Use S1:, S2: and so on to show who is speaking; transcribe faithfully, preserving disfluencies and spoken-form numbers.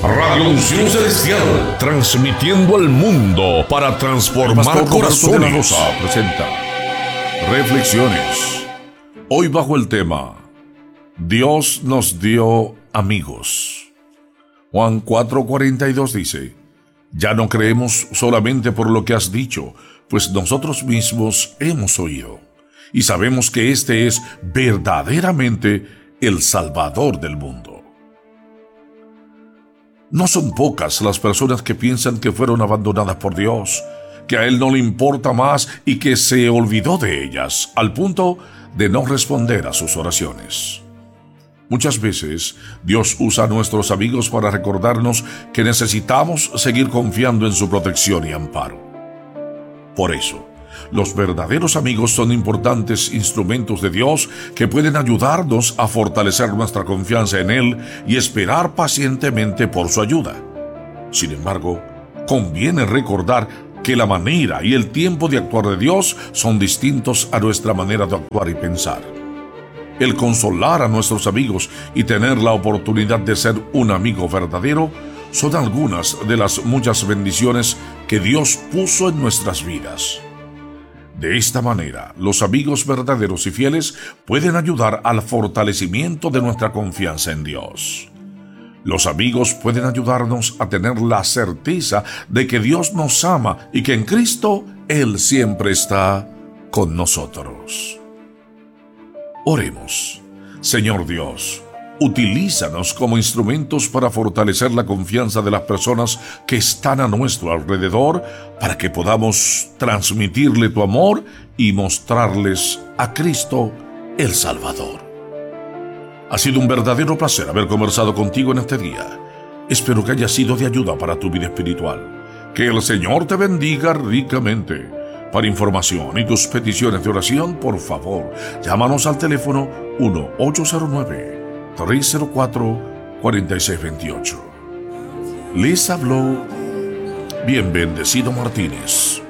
S1: Radio Unción Celestial, transmitiendo al mundo para transformar corazones. Presenta Reflexiones. Hoy bajo el tema Dios nos dio amigos. Juan cuatro cuarenta y dos dice: ya no creemos solamente por lo que has dicho, pues nosotros mismos hemos oído y sabemos que este es verdaderamente el Salvador del mundo. No son pocas las personas que piensan que fueron abandonadas por Dios, que a Él no le importa más y que se olvidó de ellas, al punto de no responder a sus oraciones. Muchas veces Dios usa a nuestros amigos para recordarnos que necesitamos seguir confiando en su protección y amparo. Por eso, los verdaderos amigos son importantes instrumentos de Dios que pueden ayudarnos a fortalecer nuestra confianza en Él y esperar pacientemente por su ayuda. Sin embargo, conviene recordar que la manera y el tiempo de actuar de Dios son distintos a nuestra manera de actuar y pensar. El consolar a nuestros amigos y tener la oportunidad de ser un amigo verdadero son algunas de las muchas bendiciones que Dios puso en nuestras vidas. De esta manera, los amigos verdaderos y fieles pueden ayudar al fortalecimiento de nuestra confianza en Dios. Los amigos pueden ayudarnos a tener la certeza de que Dios nos ama y que en Cristo Él siempre está con nosotros. Oremos. Señor Dios, utilízanos como instrumentos para fortalecer la confianza de las personas que están a nuestro alrededor, para que podamos transmitirle tu amor y mostrarles a Cristo, el Salvador. Ha sido un verdadero placer haber conversado contigo en este día. Espero que haya sido de ayuda para tu vida espiritual. Que el Señor te bendiga ricamente. Para información y tus peticiones de oración, por favor, llámanos al teléfono uno ocho cero nueve, tres cero cuatro, cuatro seis dos ocho. Les habló Bien Bendecido Martínez.